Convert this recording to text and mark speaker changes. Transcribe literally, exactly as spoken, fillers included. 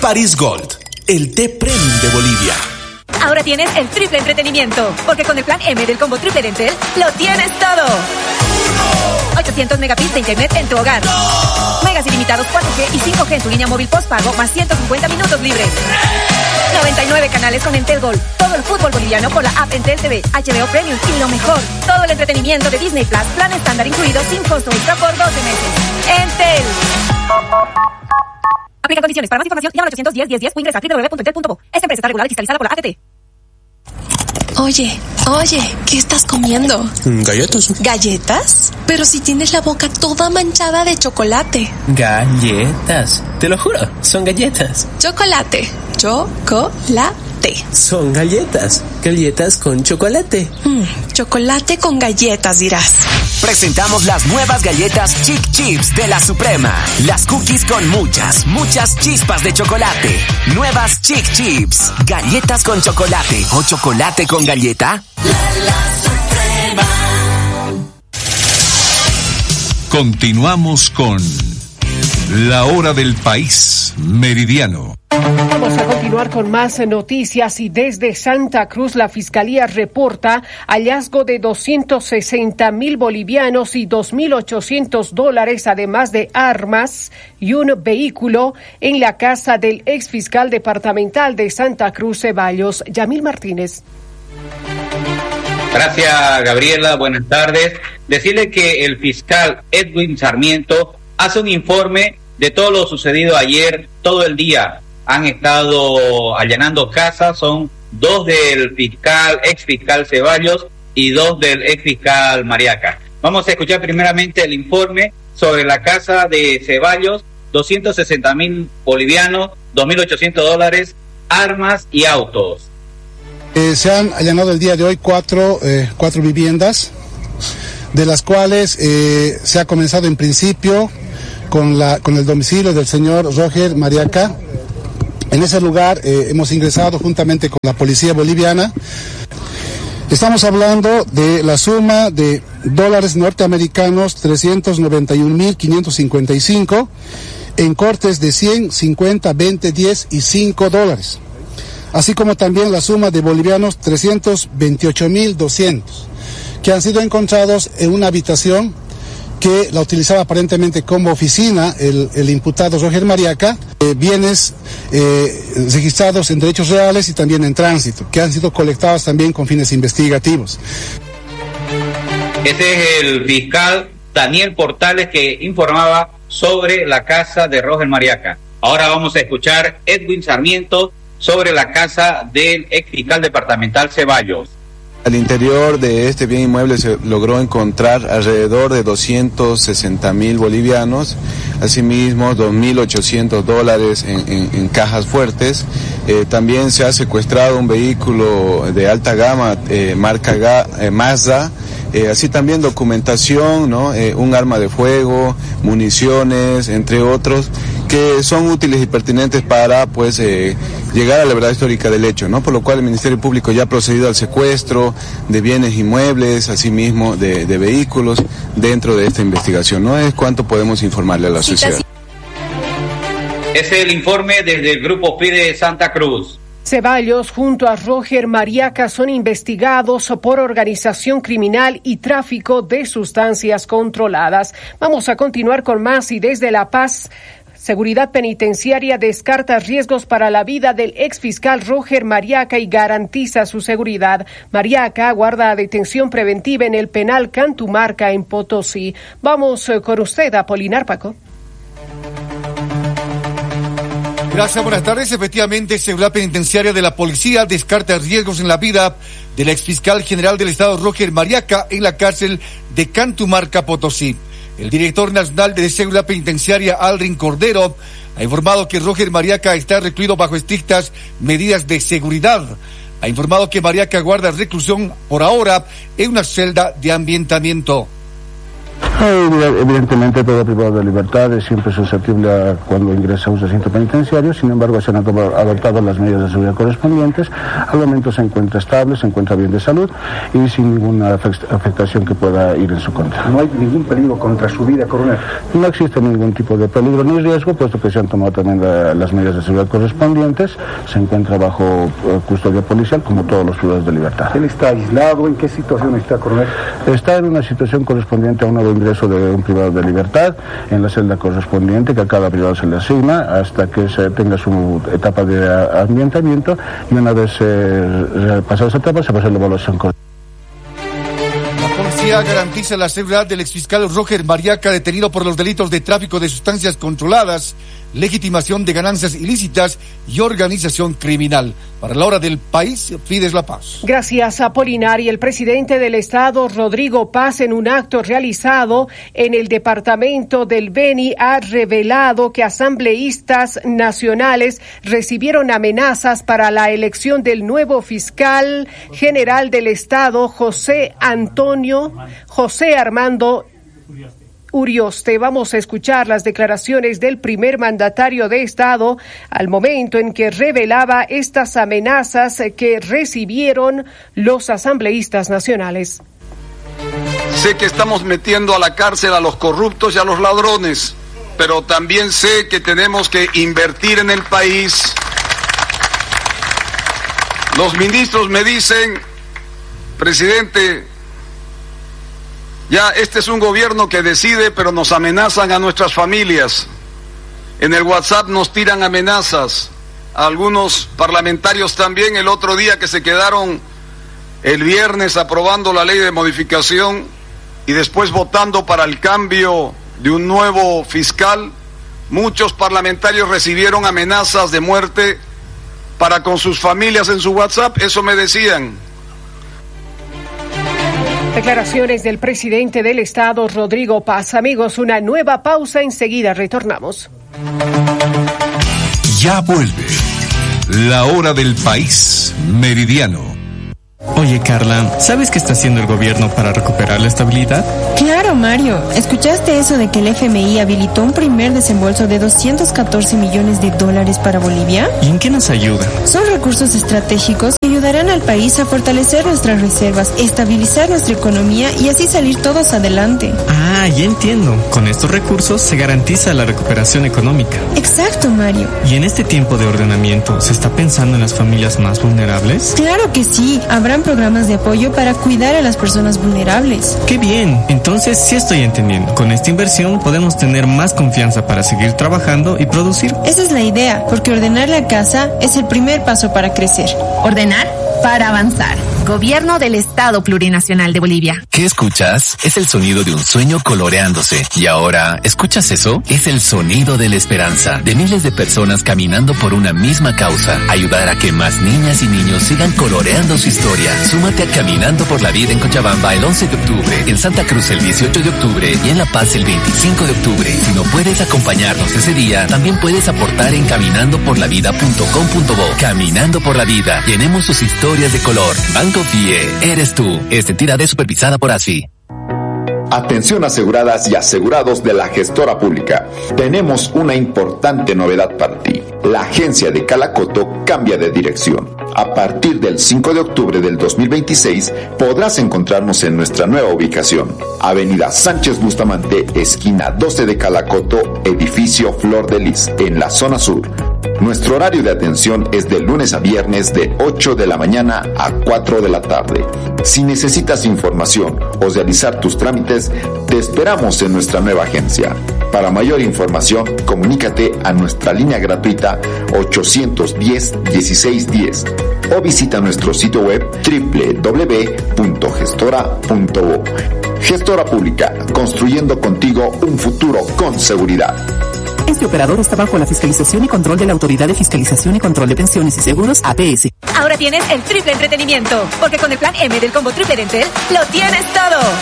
Speaker 1: Paris Gold, el té premium de Bolivia.
Speaker 2: Ahora tienes el triple entretenimiento, porque con el plan M del combo triple de Entel, lo tienes todo. ochocientos megabits de internet en tu hogar. Megas ilimitados cuatro G y cinco G en tu línea móvil postpago, más ciento cincuenta minutos libres. noventa y nueve canales con Entel Gold. Todo el fútbol boliviano por la app Entel T V, H B O Premium y lo mejor, todo el entretenimiento de Disney Plus, plan estándar incluido sin costo extra por doce meses. Entel. Aplica condiciones. Para más información, llama al ochocientos diez, diez, diez o ingresa a doble u doble u doble u punto entel punto bo. Esta empresa está regulada y fiscalizada por la A T T.
Speaker 3: Oye, oye, ¿qué estás comiendo?
Speaker 1: Galletas.
Speaker 3: ¿Galletas? Pero si tienes la boca toda manchada de chocolate.
Speaker 4: Galletas, te lo juro, son galletas.
Speaker 3: Chocolate, chocolate.
Speaker 4: Son galletas, galletas con chocolate.
Speaker 3: Mm, chocolate con galletas, dirás.
Speaker 5: Presentamos las nuevas galletas Chic Chips de la Suprema. Las cookies con muchas, muchas chispas de chocolate. Nuevas Chic Chips. Galletas con chocolate o chocolate con galleta.
Speaker 6: La, la Suprema.
Speaker 7: Continuamos con La Hora del País Meridiano.
Speaker 8: Vamos a continuar con más noticias y desde Santa Cruz la Fiscalía reporta hallazgo de doscientos sesenta mil bolivianos y dos mil ochocientos dólares, además de armas y un vehículo en la casa del exfiscal departamental de Santa Cruz, Ceballos. Yamil Martínez.
Speaker 9: Gracias, Gabriela. Buenas tardes. Decirle que el fiscal Edwin Sarmiento hace un informe de todo lo sucedido ayer, todo el día. Han estado allanando casas, son dos del fiscal, ex fiscal Ceballos y dos del ex fiscal Mariaca. Vamos a escuchar primeramente el informe sobre la casa de Ceballos, doscientos sesenta mil bolivianos, dos mil ochocientos dólares, armas y autos.
Speaker 10: Eh, se han allanado el día de hoy cuatro, eh, cuatro viviendas, de las cuales eh, se ha comenzado en principio con, la, con el domicilio del señor Roger Mariaca. En ese lugar eh, hemos ingresado juntamente con la policía boliviana. Estamos hablando de la suma de dólares norteamericanos trescientos noventa y un mil quinientos cincuenta y cinco en cortes de cien, cincuenta, veinte, diez y cinco dólares. Así como también la suma de bolivianos trescientos veintiocho mil doscientos que han sido encontrados en una habitación que la utilizaba aparentemente como oficina el, el imputado Roger Mariaca, eh, bienes eh, registrados en derechos reales y también en tránsito, que han sido colectados también con fines investigativos.
Speaker 9: Ese es el fiscal Daniel Portales que informaba sobre la casa de Roger Mariaca. Ahora vamos a escuchar Edwin Sarmiento sobre la casa del ex fiscal departamental Ceballos.
Speaker 11: Al interior de este bien inmueble se logró encontrar alrededor de doscientos sesenta mil bolivianos, asimismo dos mil ochocientos dólares en, en, en cajas fuertes. Eh, también se ha secuestrado un vehículo de alta gama, eh, marca Ga, eh, Mazda, eh, así también documentación, ¿no? Eh, un arma de fuego, municiones, entre otros, que son útiles y pertinentes para pues eh, llegar a la verdad histórica del hecho, ¿no? Por lo cual el Ministerio Público ya ha procedido al secuestro de bienes inmuebles, asimismo de, de vehículos dentro de esta investigación. No es cuánto podemos informarle a la sociedad.
Speaker 9: Es el informe desde el Grupo P I D de Santa Cruz.
Speaker 8: Ceballos junto a Roger Mariaca son investigados por organización criminal y tráfico de sustancias controladas. Vamos a continuar con más y desde La Paz. Seguridad Penitenciaria descarta riesgos para la vida del exfiscal Roger Mariaca y garantiza su seguridad. Mariaca guarda detención preventiva en el penal Cantumarca en Potosí. Vamos con usted, Apolinar Paco.
Speaker 12: Gracias, buenas tardes. Efectivamente, Seguridad Penitenciaria de la Policía descarta riesgos en la vida del exfiscal general del Estado Roger Mariaca en la cárcel de Cantumarca, Potosí. El director nacional de Seguridad Penitenciaria, Aldrin Cordero, ha informado que Roger Mariaca está recluido bajo estrictas medidas de seguridad. Ha informado que Mariaca guarda reclusión por ahora en una celda de ambientamiento.
Speaker 13: Evidentemente todo privado de libertad es siempre susceptible a cuando ingresa a un recinto penitenciario, sin embargo se han adoptado las medidas de seguridad correspondientes. Al momento se encuentra estable, se encuentra bien de salud y sin ninguna afectación que pueda ir en su contra.
Speaker 14: ¿No hay ningún peligro contra su vida, coronel?
Speaker 13: No existe ningún tipo de peligro ni riesgo, puesto que se han tomado también la, las medidas de seguridad correspondientes. Se encuentra bajo uh, custodia policial como todos los privados de libertad.
Speaker 14: ¿Él está aislado? ¿En qué situación está, coronel?
Speaker 13: Está en una situación correspondiente a un nuevo ingreso de un privado de libertad en la celda correspondiente que a cada privado se le asigna hasta que se tenga su etapa de ambientamiento y una vez eh, pasada esa etapa se va a hacer la evaluación correspondiente.
Speaker 12: La policía garantiza la seguridad del exfiscal Roger Mariaca, detenido por los delitos de tráfico de sustancias controladas, legitimación de ganancias ilícitas y organización criminal. Para la hora del país, Fides La Paz.
Speaker 8: Gracias, Apolinari. El presidente del Estado, Rodrigo Paz, en un acto realizado en el departamento del Beni, ha revelado que asambleístas nacionales recibieron amenazas para la elección del nuevo fiscal general del Estado, José Antonio, José Armando Urioste. Vamos a escuchar las declaraciones del primer mandatario de Estado al momento en que revelaba estas amenazas que recibieron los asambleístas nacionales.
Speaker 15: Sé que estamos metiendo a la cárcel a los corruptos y a los ladrones, pero también sé que tenemos que invertir en el país. Los ministros me dicen, presidente, ya este es un gobierno que decide, pero nos amenazan a nuestras familias. En el WhatsApp nos tiran amenazas. A algunos parlamentarios también el otro día que se quedaron el viernes aprobando la ley de modificación y después votando para el cambio de un nuevo fiscal. Muchos parlamentarios recibieron amenazas de muerte para con sus familias en su WhatsApp. Eso me decían.
Speaker 8: Declaraciones del presidente del Estado, Rodrigo Paz. Amigos, una nueva pausa, enseguida retornamos.
Speaker 7: Ya vuelve la hora del país meridiano.
Speaker 16: Oye, Carla, ¿sabes qué está haciendo el gobierno para recuperar la estabilidad?
Speaker 17: Claro, Mario. ¿Escuchaste eso de que el F M I habilitó un primer desembolso de doscientos catorce millones de dólares para Bolivia?
Speaker 16: ¿Y en qué nos ayuda?
Speaker 17: Son recursos estratégicos que ayudarán al país a fortalecer nuestras reservas, estabilizar nuestra economía y así salir todos adelante.
Speaker 16: Ah, ya entiendo. Con estos recursos se garantiza la recuperación económica.
Speaker 17: Exacto, Mario.
Speaker 16: ¿Y en este tiempo de ordenamiento se está pensando en las familias más vulnerables?
Speaker 17: Claro que sí. Habrán programas de apoyo para cuidar a las personas vulnerables.
Speaker 16: ¡Qué bien! Entonces sí estoy entendiendo. Con esta inversión podemos tener más confianza para seguir trabajando y producir.
Speaker 17: Esa es la idea, porque ordenar la casa es el primer paso para crecer.
Speaker 2: Ordenar para avanzar. Gobierno del Estado Plurinacional de Bolivia.
Speaker 18: ¿Qué escuchas? Es el sonido de un sueño coloreándose. Y ahora, ¿escuchas eso? Es el sonido de la esperanza, de miles de personas caminando por una misma causa. Ayudar a que más niñas y niños sigan coloreando su historia. Súmate a Caminando por la Vida en Cochabamba el once de octubre, en Santa Cruz el dieciocho de octubre y en La Paz el veinticinco de octubre. Si no puedes acompañarnos ese día, también puedes aportar en caminando por la vida punto com punto bo. Caminando por la Vida. Llenemos sus historias de color. Banco Fie, eres tú. Esta entidad es supervisada por ASFI.
Speaker 19: Atención aseguradas y asegurados de la gestora pública. Tenemos una importante novedad para ti. La agencia de Calacoto cambia de dirección. A partir del cinco de octubre del dos mil veintiséis podrás encontrarnos en nuestra nueva ubicación. Avenida Sánchez Bustamante, esquina doce de Calacoto, edificio Flor de Lis, en la zona sur. Nuestro horario de atención es de lunes a viernes de ocho de la mañana a cuatro de la tarde. Si necesitas información o realizar tus trámites, te esperamos en nuestra nueva agencia. Para mayor información, comunícate a nuestra línea gratuita ochocientos diez, dieciséis diez o visita nuestro sitio web doble u doble u doble u punto gestora punto bo. Gestora Pública, construyendo contigo un futuro con seguridad.
Speaker 20: Este operador está bajo la fiscalización y control de la Autoridad de Fiscalización y Control de Pensiones y Seguros, A P S.
Speaker 2: Ahora tienes el triple entretenimiento, porque con el plan M del combo triple de Entel lo tienes todo.